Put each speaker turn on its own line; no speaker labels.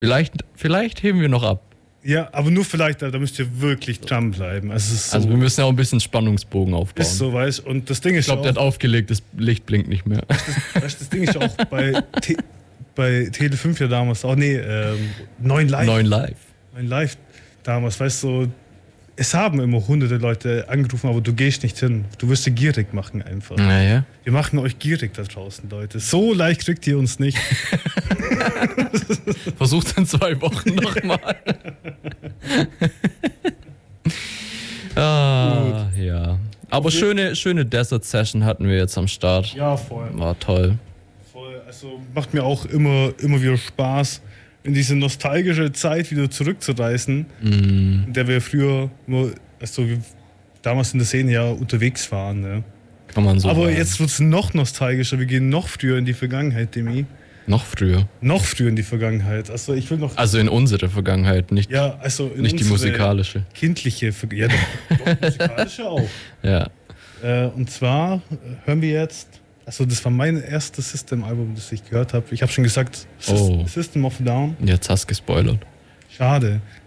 Vielleicht heben wir noch ab.
Ja, aber nur vielleicht, da müsst ihr wirklich dranbleiben.
Also wir müssen ja auch ein bisschen Spannungsbogen aufbauen.
Ist so, weißt du? Und das Ding ist
ich glaube, der hat aufgelegt, das Licht blinkt nicht mehr.
Das Ding ist auch bei Tele 5 ja damals auch, 9 Live.
9 Live.
9 Live damals, weißt du, es haben immer hunderte Leute angerufen, aber du gehst nicht hin. Du wirst sie gierig machen einfach.
Naja.
Wir machen euch gierig da draußen, Leute. So leicht kriegt ihr uns nicht.
Versucht in 2 Wochen nochmal. Ja. Aber schöne Desert Session hatten wir jetzt am Start.
Ja, voll.
War toll.
Voll. Also macht mir auch immer wieder Spaß, in diese nostalgische Zeit wieder zurückzureisen, in der wir früher nur, also wir damals in der Szene ja unterwegs waren. Ne?
Kann man so
Aber
sagen.
jetzt wird es noch nostalgischer. Wir gehen noch früher in die Vergangenheit, Demi.
Noch früher.
Noch früher in die Vergangenheit. Also ich will noch.
Also in unsere Vergangenheit, nicht,
ja, also in
nicht die musikalische.
Kindliche Vergangenheit. Ja, doch musikalische auch.
Ja.
Und zwar hören wir jetzt. Also das war mein erstes System-Album, das ich gehört habe. Ich habe schon gesagt, System of a Down.
Jetzt hast du gespoilert.
Schade.